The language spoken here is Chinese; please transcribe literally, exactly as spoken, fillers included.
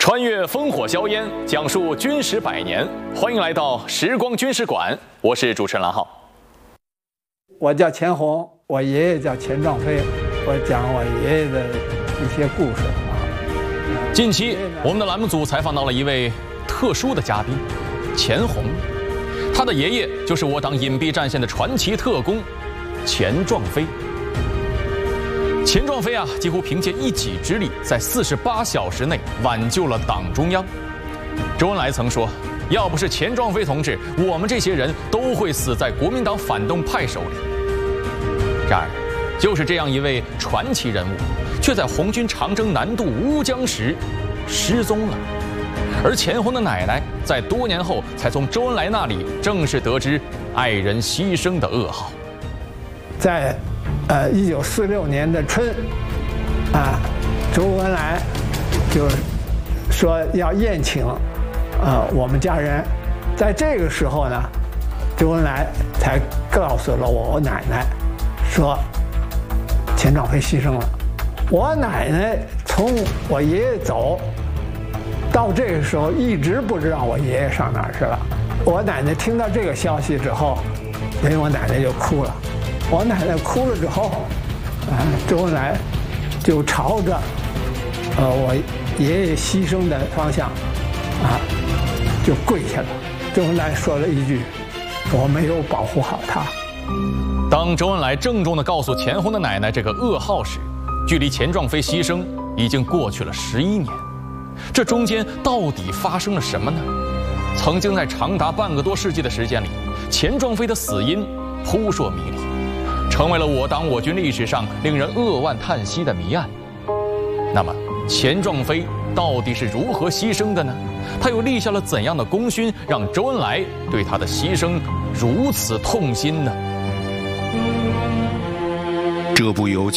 穿越烽火硝烟，讲述军史百年，欢迎来到时光军史馆，我是主持人郎浩。 我叫钱洪，我爷爷叫钱壮飞，我讲我爷爷的一些故事啊。 近期我们的栏目组采访到了一位特殊的嘉宾，钱洪，他的爷爷就是我党隐蔽战线的传奇特工钱壮飞。钱壮飞啊，几乎凭借一己之力，在四十八小时内挽救了党中央。周恩来曾说，要不是钱壮飞同志，我们这些人都会死在国民党反动派手里。然而，就是这样一位传奇人物，却在红军长征南渡乌江时失踪了。而钱洪的奶奶在多年后才从周恩来那里正式得知爱人牺牲的噩耗。 在呃一九四六年的春，啊，周恩来就说要宴请呃我们家人，在这个时候呢，周恩来才告诉了我奶奶，说钱壮飞牺牲了。我奶奶从我爷爷走到这个时候一直不知道我爷爷上哪儿去了。我奶奶听到这个消息之后，所以我奶奶就哭了。我奶奶哭了之后，啊，周恩来就朝着呃我爷爷牺牲的方向，啊，就跪下了。周恩来说了一句：“我没有保护好他。” 当周恩来郑重地告诉钱洪的奶奶这个噩耗时，距离钱壮飞牺牲已经过去了十一年。这中间到底发生了什么呢？曾经在长达半个多世纪的时间里，钱壮飞的死因扑朔迷离，成为了我党我军历史上令人扼腕叹息的谜案。那么，钱壮飞到底是如何牺牲的呢？他又立下了怎样的功勋，让周恩来对他的牺牲如此痛心呢？ 这部由